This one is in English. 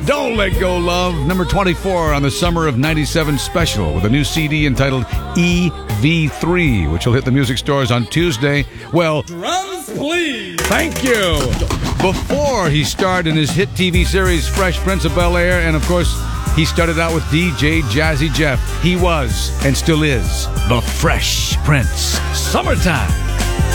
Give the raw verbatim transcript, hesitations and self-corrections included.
Don't Let Go Love, number twenty-four on the Summer of ninety-seven special with a new C D entitled E V three, which will hit the music stores on Tuesday. Well, drums please. Thank you. Before he starred in his hit T V series Fresh Prince of Bel-Air, and of course, he started out with D J Jazzy Jeff. He was, and still is, the Fresh Prince. Summertime.